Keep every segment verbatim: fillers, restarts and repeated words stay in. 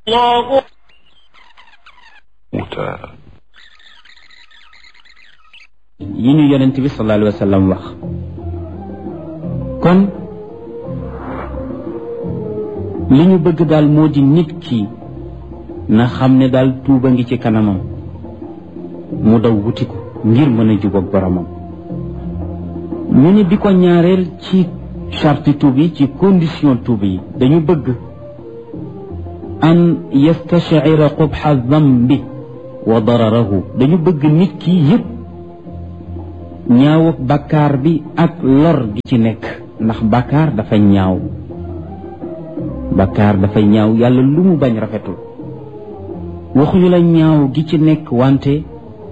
yi ñu yonent bi sallallahu alayhi wa sallam wax kon li ñu bëgg daal moo di nit ki na xam ne daal tuuba ngi ci kanamam mu daw wuti ko ngir mën a jubóog boromam. ñu ne bi ko ñaareel ci charte tuub yi ci condition tuub yi dañu bëgg an yastashira qubxa dambi wa dararahu dañu bëgg nit ki yëpp ñaaw ak bàkkaar bi ak lor gi ci nekk ndax bàkkaar dafa ñaaw bàkkaar dafa ñaaw yàlla lu mu bañ rafetul waxuñu la ñaaw gi ci nekk wante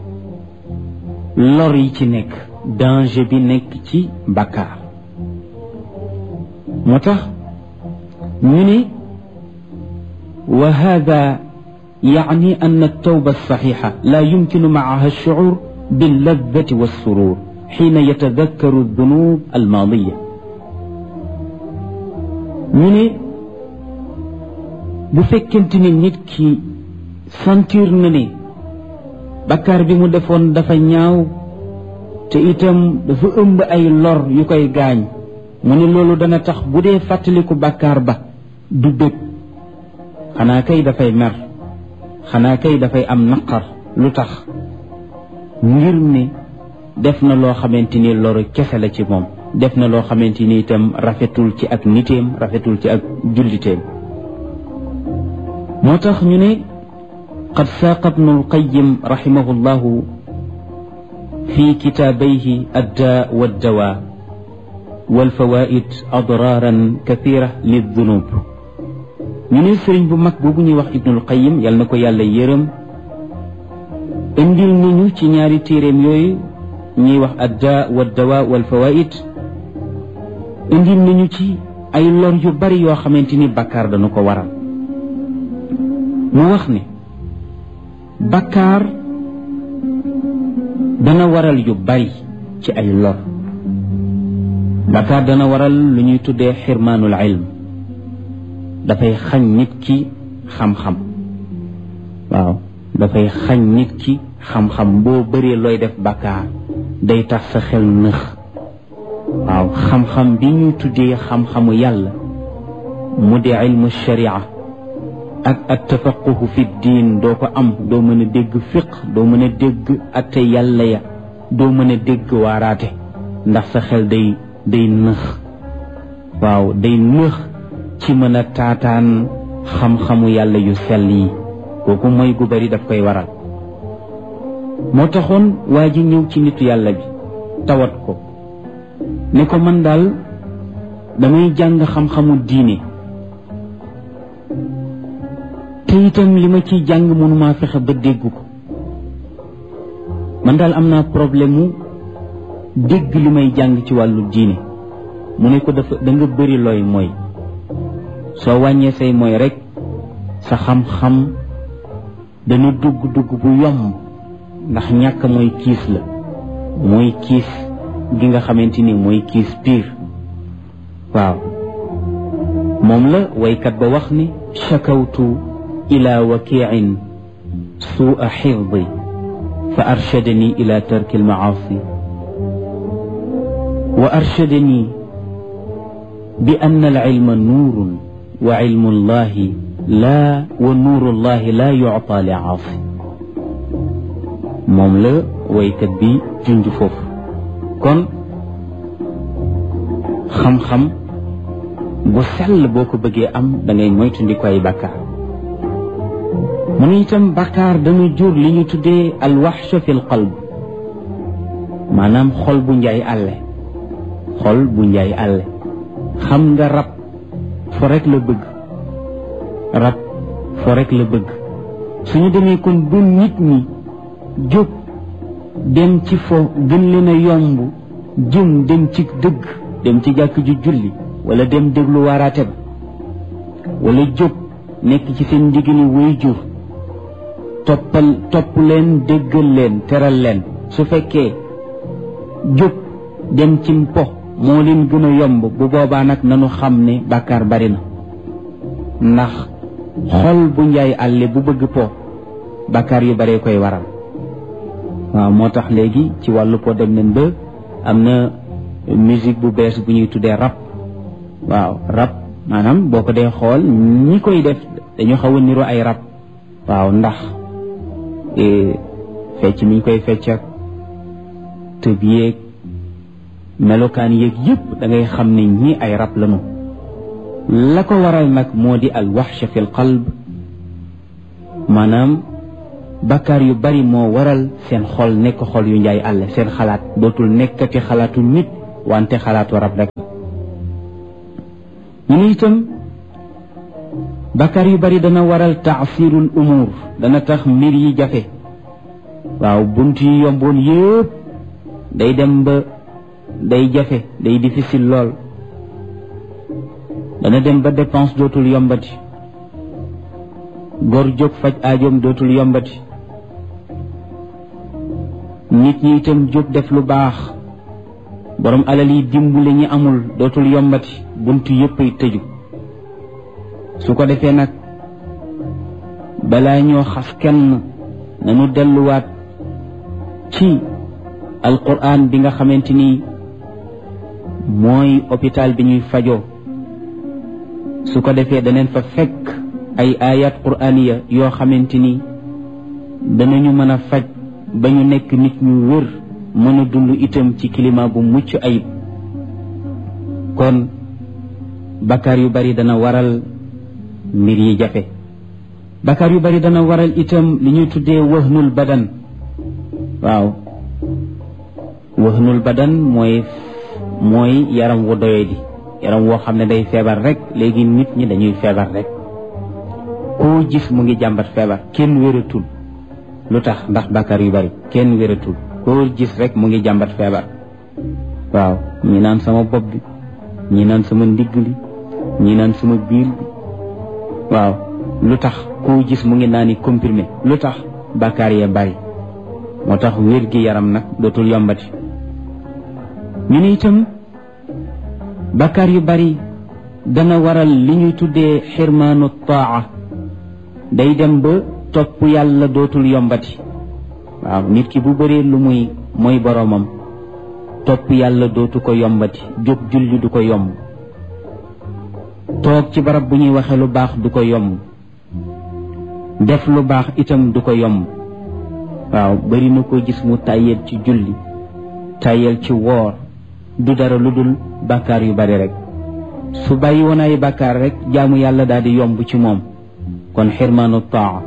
lor yi ci nekk danger bi nekk ci bàkkaar moo tax ñu ne wa hada yaani an at-tawba as-saxixa la yumkinu maaha ash-shucuur bil-ladati was-suruur xiina yatadakkaru ad-dunub al-maadiya ñu ne bu fekkente ni nit ki sentir na ne bakkaar bi mu defoon dafa ñaaw te itam dafa ëmb ay lor yu koy gaañ mu ne loolu dana tax bu dee fàttaliku bakkaar ba du bëgg xanaa kay dafay mer xanaa kay dafay am naqar lu tax ngir ne def na loo xamante ni loru kese la ci moom def na loo xamante ni itam rafetul ci ak niteem rafetul ci ak julliteem moo tax ñu ne qad saaqa ibnu alqayim raximahu llahu fi kitaabayhi addaa waddawaa walfawaid adraaran kathira lidunub ñu ne sëriñ bu mag boobu ñuy wax ibnu alqayim yal na ko yàlla yërëm indil nañu ci ñaari téeréem yooyu ñuy wax addaa waddawaa walfawaid indil nañu ci ay lor yu bari yoo xamante ni bakkaar dañu ko waral mu wax ne bakkaar dana waral yu bari ci ay lor bakkaar dana waral lu ñuy tuddee xirmaanul ilm dafay xañ nit ki xam-xam waaw dafay xañ nit ki xam-xam boo bëree looy def bakkaar day tax sa xel nëx waaw xam-xam bi ñuy tuddee xam-xamu yàlla mu di ilmu sharia ak at tafaquhu fi diin doo ko am doo mën a dégg fiq doo mën a dégg atte yàlla ya doo mën a dégg waaraate ndax sa xel day day nëx waaw day nëx ci mën a taataan xam-xamu yàlla yu sell yi kooku mooy gu bari daf koy waral moo taxoon waa ji ñëw ci nitu yàlla bi tawat ko ne ko man daal damay jàng xam-xamu diine te itam li ma ciy jàng mënumaa fexe ba dégg ko man daal am naa problème mu dégg li may jàng ci wàllu diine mu ne ko dafa da nga bëri looy mooy soo wàññee say mooy rek sa xam-xam dana dugg dugg bu yomb ndax ñàkk mooy kiis la mooy kiis gi nga xamante ni mooy kiis piir waaw moom la waykat ba wax ni shakawtu ila wakiin suua xifdi fa arshadani ila tarki almaasi wa arshadani bi anna alilma nuurun wa ilmu allahi laa wa nuuru allahi laa yucta li aasi moom la waykat bi junj foofu kon xam-xam bu sell boo ko bëggee am da ngay moytandiku ay bàkkaar mu ne itam bàkkaar dana jur li ñu tuddee alwaxsha fi lqalb maanaam xol bu njaay àlle xol bu njaay àlle xam nga rab fo rek la bëgg rab fo rek la bëgg suñu demee kon bu nit ñi jóg dem ci fo gën leen a yomb jëm dem ci dëgg dem ci jàkk ju julli wala dem déglu waaraate ba wala jóg nekk ci seen ndigali way jur toppal topp leen déggal leen teral leen su fekkee jóg dem ci mpo moo leen gën a yomb bu boobaa nag nanu xam ne bàkkaar bari na ndax xol bu njaay àlle bu bëgg po bàkkaar yu bare koy waral waaw moo tax léegi ci wàllu po dem nañ ba am na musique bu bees bu ñuy tuddee rap waaw rap maanaam boo ko dee xool ñi koy def dañu xaw a niru ay rap waaw ndax fecc mi ñu koy fecc ak tëb yéeg melokaan yéeg yëpp da ngay xam ne ñi ay rab lañu la ko waral nag moo di al waxsha fi l qalb maanaam bakkaar yu bari moo waral seen xol nekk xol yu njaay àll seen xalaat dootul nekkati xalaatu nit wante xalaatu rab rek ñu ne itam bakkaar yu bari dana waral taasirul umur dana tax mbir yi jafe waaw bunt yi yomboon yëpp day dem ba day jafe day difficile lool dana dem ba dépense dootul yombati góor jóg faj aajoom dootul yombati nit ñi itam jóg def lu baax borom alal yi dimbali ñi amul dootul yombati bunt yëpp ay tëju su ko defee nag balaa ñoo xas kenn nañu delluwaat ci alquran bi nga xamante ni mooy hôpital bi ñuy fajoo su ko defee daneen fa fekk ay ayat quraniya yoo xamante ni danañu mën a faj ba ñu nekk nit ñu wër mën a dund itam ci climat bu mucc ayib kon bakkaar yu bari dana waral mbir yi jafe bakkaar yu bari dana waral itam li ñuy tuddee wahnul badan waaw wahnul badan mooy mooy yaram wu doye di yaram woo xam ne day feebar rek léegi nit ñi dañuy feebar rek koo gis mu ngi jàmbat feebar kenn wératul lu tax ndax bakkaar yu bari kenn wératul koo gis rek mu ngi jàmbat feebar waaw ñi naan sama bopp bi ñi naan sama ndigg li ñi naan sama biir bi waaw lu tax koo gis mu ngi naani comprimé lu tax bakkaar yee bari moo tax wér gi yaram nag dootul yombati ñu ne itam bakkaar yu bari dana waral li ñuy tuddee xirmaanu taa day dem ba topp yàlla dootul yombati waaw nit ki bu bëree lu muy mooy boroomam topp yàlla dootu ko yombati jóg julli du ko yomb toog ci barab bu ñuy waxe lu baax du ko yomb def lu baax itam du ko yomb waaw bari na ko gis mu tàyyeel ci julli tàyyeel ci woor du dara lu dul bàkkaar yu bari rek su bàyyi woon ay bàkkaar rek jaamu yàlla daal di yomb ci moom kon xirmaanu taa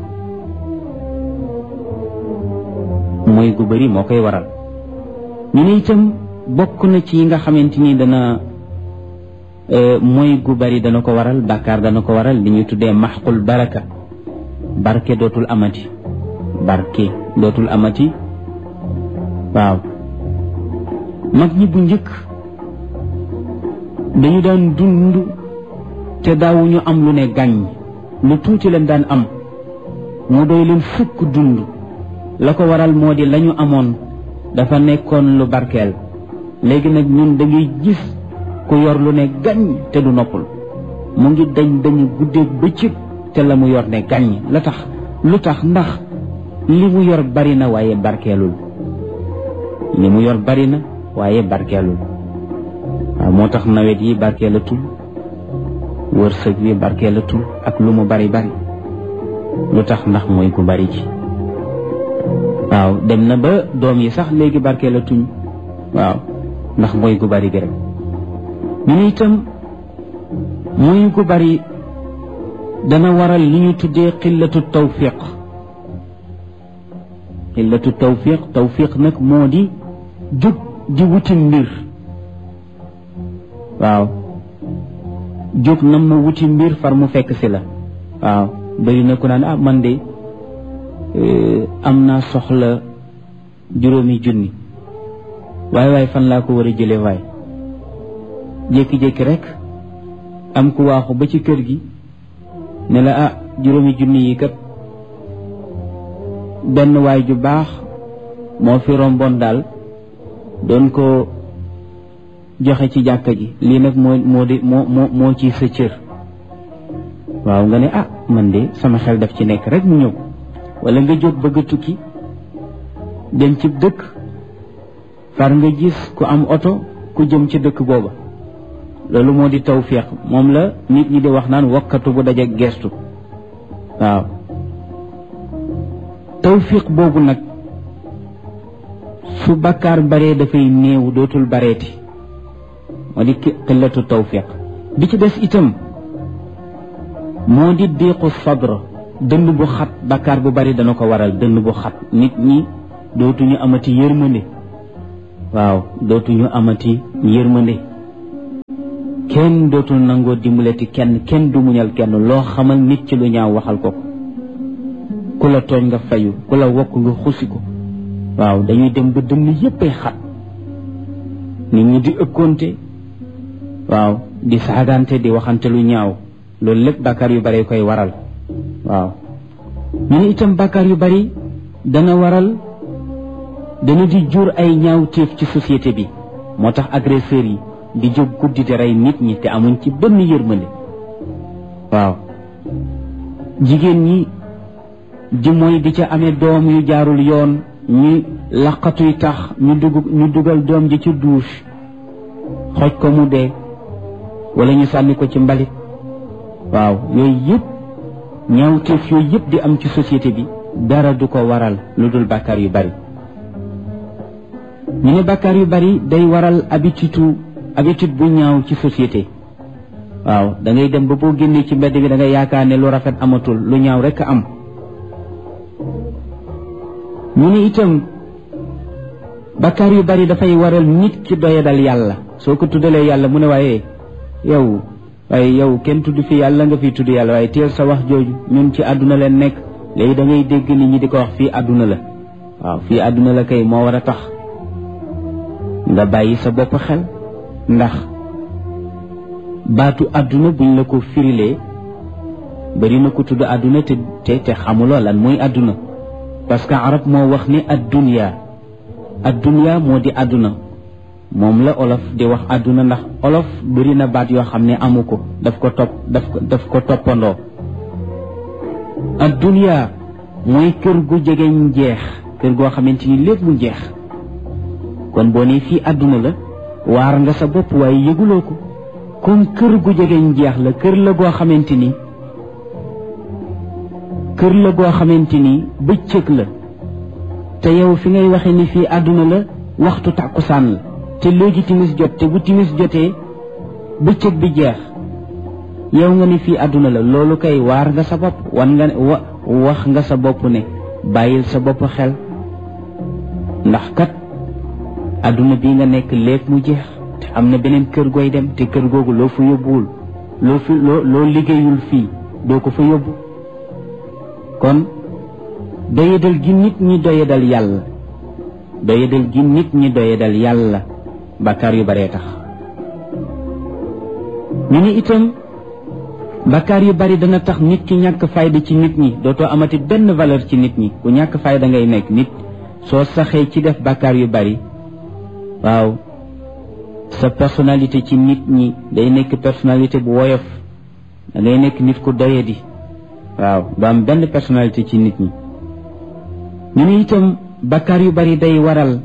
mooy gu bari moo koy waral ñu ne itam bokk na ci yi nga xamante ni dana mooy gu bari dana ko waral bàkkaar dana ko waral li ñuy tuddee maxqul baraka barke dootul amati barke dootul amati waaw mag ñi bu njëkk dañu daan dund te daawuñu am lu ne gàññ lu tuuti leen daan am mu doy leen fukk dund la ko waral moo di lañu amoon dafa nekkoon lu barkeel léegi nag ñun da ngay gis ku yor lu ne gàññ te du noppal mu ngi dañ dañu guddeeg bëccëg te la mu yor ne gàññ la tax lu tax ndax li mu yor bari na waaye barkeelul li mu yor bari na waaye barkeelul waaw moo tax nawet yi barkeelatul wërsëg wi barkeelatul ak lu mu bari bari lu tax ndax mooy ku bari ci waaw dem na ba doom yi sax léegi barkeelatuñ waaw ndax mooy gu bari gi rek ñu ne itam mooy gu bari dana waral li ñu tuddee xillatu tawfiq xillatu tawfiq tawfiq nag moo di jóg di wuti mbir waaw jóg na ma wuti mbir far mu fekk si la waaw bari na ku naan ah man de am naa soxla juróomi junni waaye waaye fan laa ko war a jële waay jékki-jékki rek am ku waaxu ba ci kër gi ne la ah juróomi junni yi kat benn waay ju baax moo fi romboon daal doon ko joxe ci jàkka ji lii nag moo moo di moo moo moo ci sa cër waaw nga ne ah man de sama xel daf ci nekk rek mu ñëw, wala nga jóg bëgg a tukki dem ci dëkk far nga gis ku am oto ku jëm ci dëkk booba, loolu moo di tawfiq. moom la nit ñi di wax naan wakkatu bu daje gestu. waaw tawfiq boobu nag su bakkaar baree dafay néew, dootul bareeti, moo di qillatu tawfiq. bi ci des itam moo di diiqu sadr, dënn bu xat. bakkaar bu bari dana ko waral, dënn bu xat. nit ñi dootuñu amati yërmande. waaw dootuñu amati yërmande, kenn dootul nangoo dimbalati kenn, kenn du muñal kenn. loo xamal nit ci lu ñaaw waxal ko, ku la tooñ nga fayu, ku la wokk nga xusi ko. waaw dañuy dem ba dënn yéppay xat, nit ñi di ëkkoonte, waaw di saagante, di waxante lu ñaaw. loolu lépp bàkkaar yu bari koy waral. waaw ñu ne itam bàkkaar yu bari dana waral, dana di jur ay ñaawteef ci société bi. moo tax agresseurs yi di jóg guddi di rey nit ñi te amuñ ci benn yërmande. waaw jigéen ñi di mooy di ca amee doom yu jaarul yoon, ñu laqatuy tax ñu dugg ñu dugal doom ji ci douche, xoj ko mu dee, wala ñu sànni ko ci mbalit. waaw yooyu yëpp ñaawteef yooyu yëpp di am ci société bi, dara du ko waral lu dul bàkkaar yu bari. ñu ne bàkkaar yu bari day waral habitude habitude bu ñaaw ci société. waaw da ngay dem ba boo génnee ci mbedd bi da ngay yaakaar ne lu rafet amatul, lu ñaaw rekk am. ñu ne itam bàkkaar yu bari dafay waral nit ki doyadal yàlla. soo ko tuddalee yàlla mu ne waaye yow waaye yow kenn tudd fi yàlla nga fi tudd yàlla, waaye teel sa wax jooju, ñun ci àdduna leen nekk. léegi da ngay dégg nit ñi di ko wax fii àdduna la. waaw fii àdduna la kay moo war a tax nga bàyyi sa bopp xel, ndax baatu àdduna buñ la ko firilee bari na ko tudd àdduna te te te xamuloo lan mooy àdduna. parce que arab moo wax ni ad-dunya, ad-dunya moo di àdduna. moom la olof di wax àdduna, ndax olof bari na baat yoo xam ne amu ko, daf ko topp daf ko daf ko toppandoo. ad-dunya mooy kër gu jegeñ jeex, kër goo xamante ni lépp mu jeex. kon boo nee fii àdduna la waar nga sa bopp, waaye yëguloo ko. comme kër gu jegeñ jeex la, kër la goo xamante ni kër la goo xamante ni bëccëg la, te yow fi ngay waxe ni fii àdduna la waxtu tàkkusaan la, te léegi timis jot, te bu timis jotee bëccëg bi jeex, yow nga ni fii àdduna la. loolu kay waar nga sa bopp, wan nga wa wax nga sa bopp ne bàyyil sa bopp xel, ndax kat àdduna bii nga nekk léegi mu jeex, te am na beneen kër gooy dem, te kër googu loo fa yóbbuwul, loo fi loo loo liggéeyul fii doo ko fa yóbbu. kon doyadal gi nit ñi doyadal yàlla, doyadal gi nit ñi doyadal yàlla bàkkaar yu baree tax. ñu ni itam bàkkaar yu bari dana tax nit ki ñàkk fayda ci nit ñi, dootoo amati benn valeur ci nit ñi. ku ñàkk fayda ngay nekk nit soo saxee ci def bàkkaar yu bari. waaw sa personnalité ci nit ñi day nekk personnalité bu woyof, da ngay nekk nit ku doyadi. waaw du am benn personnalité ci nit ñi. ñu ne itam bàkkaar yu bari day waral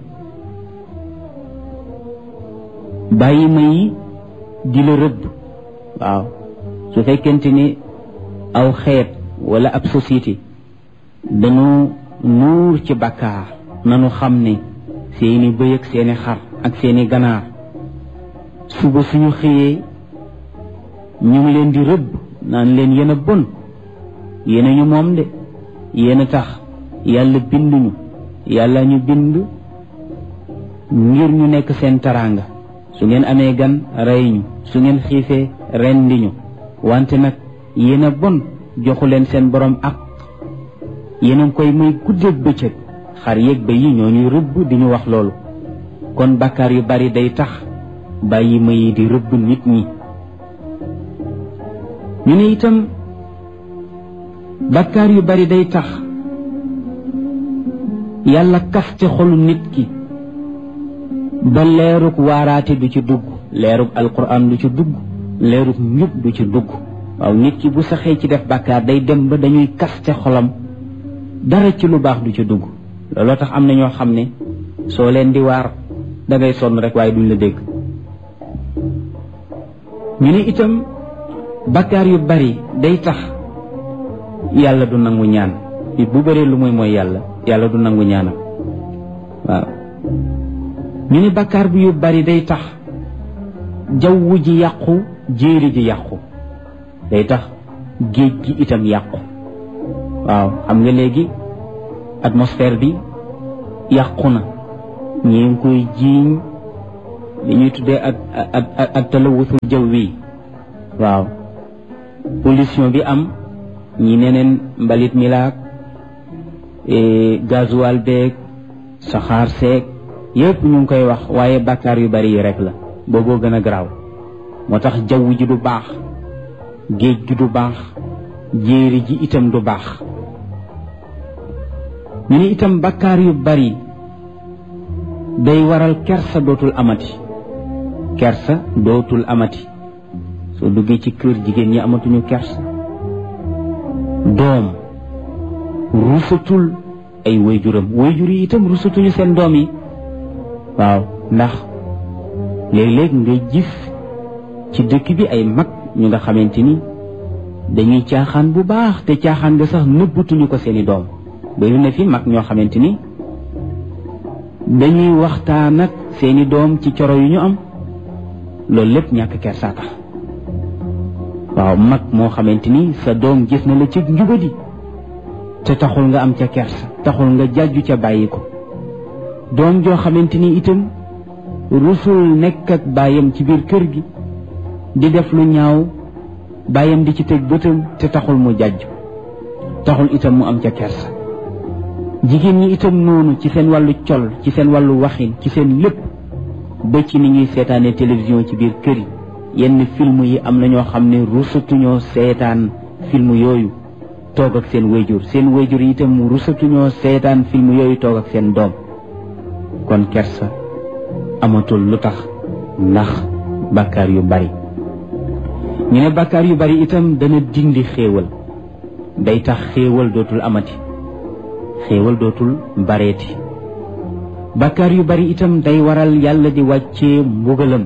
bàyyi ma yi di la rëbb. waaw su fekkente ni aw xeet wala ab société dañu nuur ci bàkkaar, nanu xam ne seeni bëy ak seeni xar ak seeni ganaar suba suñu xëyee ñu ngi leen di rëbb naan leen yéen a bon, yéen a ñu moom de, yéen a tax yàlla binduñu, yàlla ñu bind ngir ñu nekk seen taraanga. su ngeen amee gan rey ñu, su ngeen xiifee rendi ñu, wante nag yéen a bon, joxu leen seen borom ak yéen a ngi koy muy guddeeg bëccëg. xar yeeg ba yi ñoo ñuy rëbb di ñu wax loolu. kon bàkkaar yu bari day tax bàyyi ma yi di rëbb nit ñi. ñu ne itam bàkkaar yu bari day tax yàlla kaf ci xolu nit ki ba leerug waaraate du ci dugg, leerug alquran du ci dugg, leerug njub du ci dugg. waaw nit ki bu saxee ci def bàkkaar day dem ba dañuy kaste xolam dara ci lu baax du ci dugg looloo tax am na ñoo xam ne soo leen di waar dangay sonn rek waaye duñ la dégg. ñu ne itam bàkkaar yu bari day tax yàlla du nangu ñaan it bu bëree lu muy mooy yàlla yàlla du nangu ñaanam waaw. ñu ne bàkkaar bi yu bari day tax jaww ji yàqu jéeri ji yàqu day tax géej gi itam yàqu waaw. xam nga léegi atmosphère bi yàqu na ñi ngi koy jiiñ li ñuy tuddee ak ak ak talawusul jaw wi waaw. pollution bi am ñi neneen mbalit mi laak gasoil beeg saxaar seeg yépp ñu ngi koy wax waaye bàkkaar yu bari yi rek la booboo gën a garaaw moo tax jaww ji du baax géej gi du baax jéeri ji itam du baax. ñu ne itam bàkkaar yu bari day waral kersa dootul amati kersa dootul amati soo duggee ci kër jigéen ñi amatuñu kersa doom rusatul ay wayjuram wayjur yi itam rusatuñu seen doom yi waaw. ndax léeg-léeg nga gis ci dëkk bi ay mag ñu nga xamante ni dañuy caaxaan bu baax te caaxaan nga sax nëbbatuñu ko seeni doom bari na fi mag ñoo xamante ni dañuy waxtaan ak seeni doom ci coro yu ñu am loolu lépp ñàkk kersa tax waaw. mag moo xamante ni sa doom gis na la ci njubadi te taxul nga am ca kersa taxul nga jàjju ca bàyyi ko. doom joo xamante ni itam rusul nekk ak baayam ci biir kër gi di def lu ñaaw baayam di ci teg bëtam te taxul mu jàjju taxul itam mu am ca kersa. jigéen ñi itam noonu ci seen wàllu col ci seen wàllu waxin ci seen lépp ba ci ni ñuy seetaane télévision ci biir kër yi yenn film yi am na ñoo xam ne rusatuñoo seetaan film yooyu toog ak seen wayjur seen wayjur yi itam rusatuñoo seetaan film yooyu toog ak seen doom. kon kersa amatul lu tax ndax bàkkaar yu bari. ñu ne bàkkaar yu bari itam dana dindi xéewal day tax xéewal dootul amati xéewal dootul bareeti. bàkkaar yu bari itam day waral yàlla di wàccee mbugalam.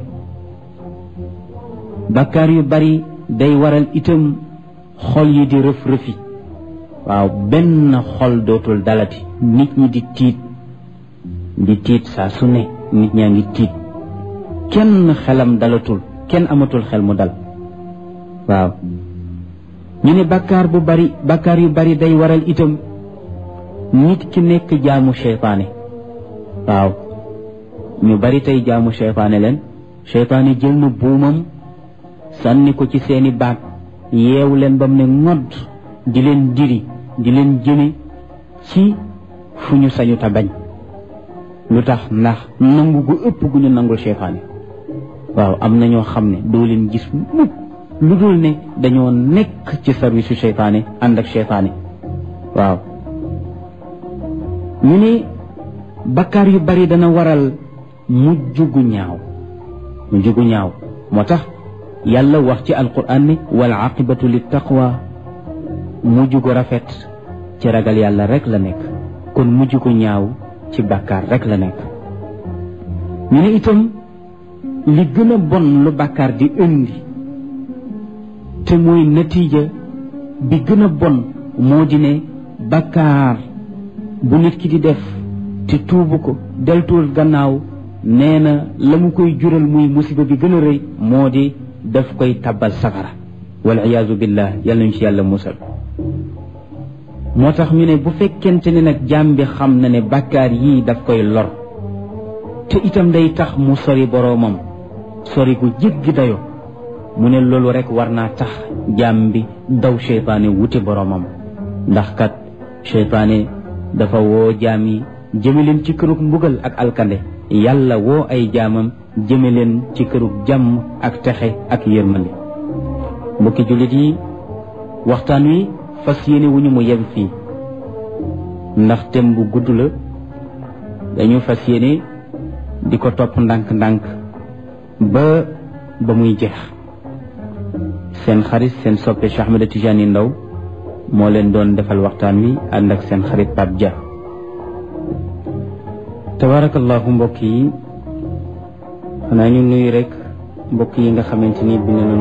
bàkkaar yu bari day waral itam xol yi di rëf rëfi waaw. benn xol dootul dalati nit ñi di tiit di tiit saa su ne nit ñaa ngi tiit kenn xelam dalatul kenn amatul xel mu dal waaw. ñu ne bàkkaar bu bari bàkkaar yu bari day waral itam nit ki nekk jaamu seytaane waaw. ñu bari tey jaamu seytaane leen seytaane jël na buumam sànni ko ci seeni baat yeewu leen ba mu ne ngodd di leen diri di leen jëme ci fu ñu sañu ta bañ. lu tax ndax nangu gu ëpp gu ñu nangul seytaane waaw. am na ñoo xam ne doo leen gis mukk lu dul ne dañoo nekk ci service su seytaane ànd ak seytaane waaw. ñu ne bakkaar yu bari dana waral mujj gu ñaaw mujj gu ñaaw moo tax yàlla wax ci alquran ne wal aqibatu lit taqwa mujj gu rafet ci ragal yàlla rek la nekk kon mujj gu ñaaw ci bàkkaar rek la nekk. ñu ne itam li gën a bon lu bàkkaar di indi te mooy natiija bi gën a bon moo di ne bàkkaar bu nit ki di def te tuubu ko deltuwul gannaaw nee na la mu koy jural muy musiba bi gën a rëy moo di daf koy tabbal safara wal iyaazu billah yàlla ñu ci yàlla musal. moo tax ñu ne bu fekkente ne nag jaam bi xam na ne bàkkaar yii daf koy lor te itam day tax mu sori boroomam sori gu jéggi dayo mu ne loolu rek war naa tax jaam bi daw seytaane wuti boroomam ndax kat seytaane dafa woo jaam yi jëme leen ci kërug mbugal ak alkande yàlla woo ay jaamam jëme leen ci kërug jàmm ak texe ak yërmande. mbokki jullit yi waxtaan wi fas yéene wu ñu mu yem fii ndax thème bu gudd la dañu fas yéene di ko topp ndànk-ndànk ba ba muy jeex seen xarit seen soppe Cheikh Ahmed Tidiane Ndao moo leen doon defal waxtaan wi ànd ak seen xarit Pape Dia. tabarakallahu mbokk yi xanaa ñu nuyu rek mbokk yi nga xamante ni bind nañu